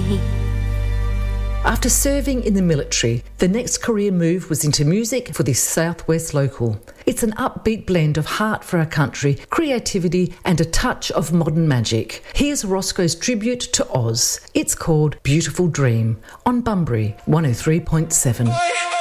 After serving in the military, the next career move was into music for this Southwest local. It's an upbeat blend of heart for our country, creativity and a touch of modern magic. Here's Roscoe's tribute to Oz. It's called Beautiful Dream on Bunbury 103.7.